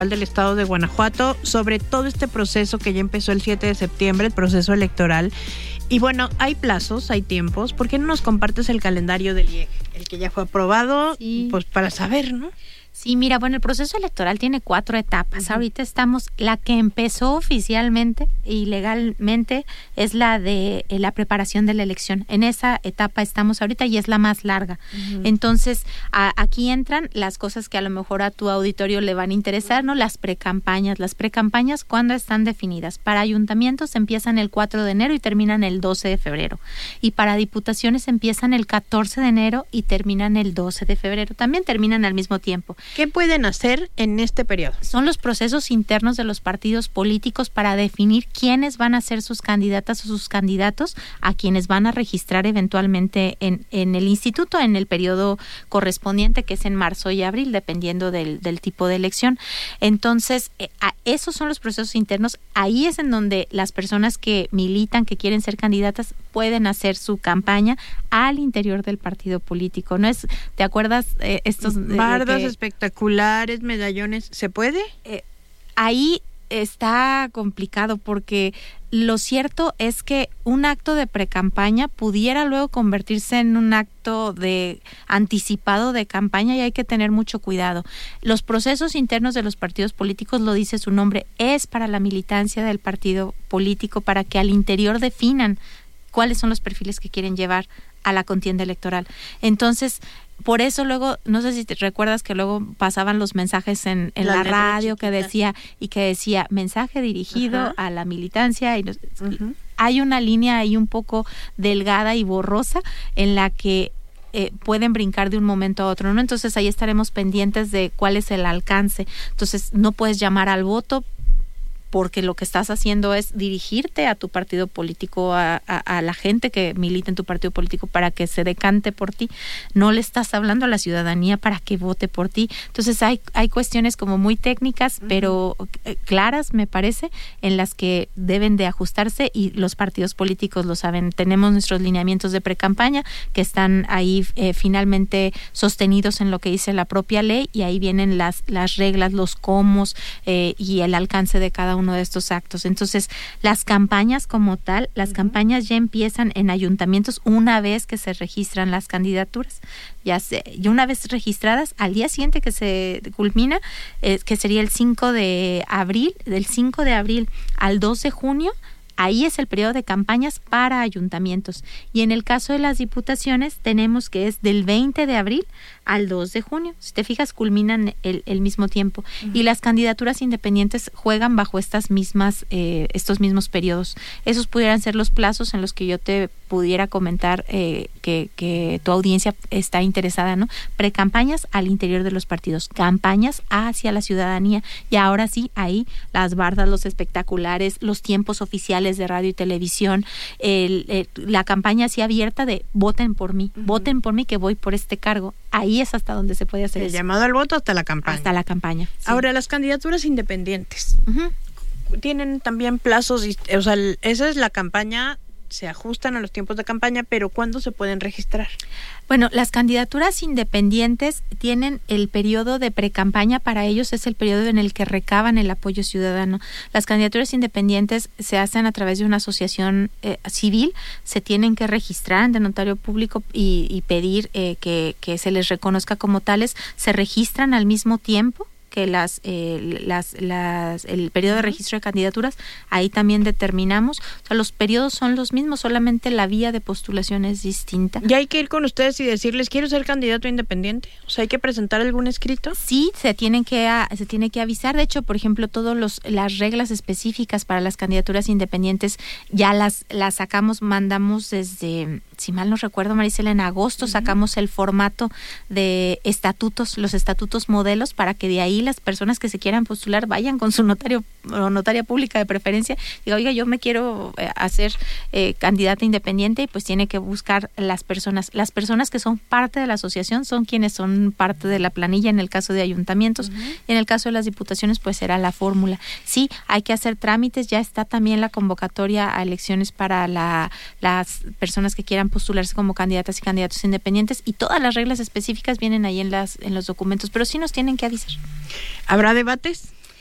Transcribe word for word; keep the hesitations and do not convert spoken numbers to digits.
del estado de Guanajuato sobre todo este proceso que ya empezó el siete de septiembre, el proceso electoral. Y bueno, hay plazos, hay tiempos. ¿Por qué no nos compartes el calendario del I E G? El que ya fue aprobado, sí. Pues para saber, ¿no? Sí, mira, bueno, el proceso electoral tiene cuatro etapas. Uh-huh. Ahorita estamos, la que empezó oficialmente y legalmente es la de eh, la preparación de la elección. En esa etapa estamos ahorita y es la más larga. Uh-huh. Entonces, a, aquí entran las cosas que a lo mejor a tu auditorio le van a interesar, ¿no? Las precampañas. Las precampañas, ¿cuándo están definidas? Para ayuntamientos empiezan el cuatro de enero y terminan el doce de febrero. Y para diputaciones empiezan el catorce de enero y terminan el doce de febrero. También terminan al mismo tiempo. ¿Qué pueden hacer en este periodo? Son los procesos internos de los partidos políticos para definir quiénes van a ser sus candidatas o sus candidatos, a quienes van a registrar eventualmente en, en el instituto en el periodo correspondiente, que es en marzo y abril, dependiendo del, del tipo de elección. Entonces, eh, a, esos son los procesos internos. Ahí es en donde las personas que militan, que quieren ser candidatas, pueden hacer su campaña al interior del partido político. ¿No es? ¿Te acuerdas eh, estos bardas que, espectaculares, medallones? ¿Se puede? Eh, ahí está complicado porque lo cierto es que un acto de precampaña pudiera luego convertirse en un acto de anticipado de campaña y hay que tener mucho cuidado. Los procesos internos de los partidos políticos, lo dice su nombre, es para la militancia del partido político, para que al interior definan cuáles son los perfiles que quieren llevar a la contienda electoral. Entonces, por eso luego, no sé si te recuerdas que luego pasaban los mensajes en, en la, la radio que decía, y que decía mensaje dirigido uh-huh. a la militancia. Y nos, uh-huh. Hay una línea ahí un poco delgada y borrosa en la que eh, pueden brincar de un momento a otro, ¿no? Entonces ahí estaremos pendientes de cuál es el alcance. Entonces no puedes llamar al voto, porque lo que estás haciendo es dirigirte a tu partido político, a, a, a la gente que milita en tu partido político para que se decante por ti. No le estás hablando a la ciudadanía para que vote por ti. Entonces hay, hay cuestiones como muy técnicas, uh-huh. pero eh, claras, me parece, en las que deben de ajustarse y los partidos políticos lo saben. Tenemos nuestros lineamientos de precampaña que están ahí eh, finalmente sostenidos en lo que dice la propia ley, y ahí vienen las, las reglas, los comos eh, y el alcance de cada uno uno de estos actos. Entonces, las campañas como tal, las uh-huh. campañas ya empiezan en ayuntamientos una vez que se registran las candidaturas. Ya se, y una vez registradas, al día siguiente que se culmina, eh, que sería el cinco de abril, del cinco de abril al dos de junio, ahí es el periodo de campañas para ayuntamientos. Y en el caso de las diputaciones, tenemos que es del veinte de abril al dos de junio. Si te fijas, culminan el, el mismo tiempo. Uh-huh. Y las candidaturas independientes juegan bajo estas mismas, eh, estos mismos periodos. Esos pudieran ser los plazos en los que yo te pudiera comentar eh, que, que tu audiencia está interesada, ¿no? Precampañas al interior de los partidos, campañas hacia la ciudadanía. Y ahora sí, ahí las bardas, los espectaculares, los tiempos oficiales de radio y televisión, el, el, la campaña así abierta de voten por mí, uh-huh. voten por mí que voy por este cargo. Ahí es hasta donde se puede hacer el eso. Llamado al voto hasta la campaña. Hasta la campaña. Sí. Ahora, las candidaturas independientes uh-huh. tienen también plazos, o sea, esa es la campaña, se ajustan a los tiempos de campaña, pero ¿cuándo se pueden registrar? Bueno, las candidaturas independientes tienen el periodo de precampaña, para ellos es el periodo en el que recaban el apoyo ciudadano. Las candidaturas independientes se hacen a través de una asociación eh, civil, se tienen que registrar ante notario público y, y pedir eh, que, que se les reconozca como tales, se registran al mismo tiempo que las, eh, las, las, el periodo de registro de candidaturas, ahí también determinamos. O sea, los periodos son los mismos, solamente la vía de postulación es distinta. ¿Y hay que ir con ustedes y decirles, quiero ser candidato independiente? O sea, ¿hay que presentar algún escrito? Sí, se tienen que a, se tiene que avisar. De hecho, por ejemplo, todos los las reglas específicas para las candidaturas independientes ya las, las sacamos, mandamos desde, si mal no recuerdo, Marisela, en agosto uh-huh. sacamos el formato de estatutos, los estatutos modelos, para que de ahí las personas que se quieran postular vayan con su notario o notaria pública de preferencia y diga, oiga, yo me quiero eh, hacer eh, candidata independiente, y pues tiene que buscar las personas. Las personas que son parte de la asociación son quienes son parte de la planilla en el caso de ayuntamientos. Uh-huh. En el caso de las diputaciones, pues será la fórmula. Sí, hay que hacer trámites, ya está también la convocatoria a elecciones para la, las personas que quieran postularse como candidatas y candidatos independientes, y todas las reglas específicas vienen ahí en las en los documentos, pero sí nos tienen que avisar. ¿Habrá debates?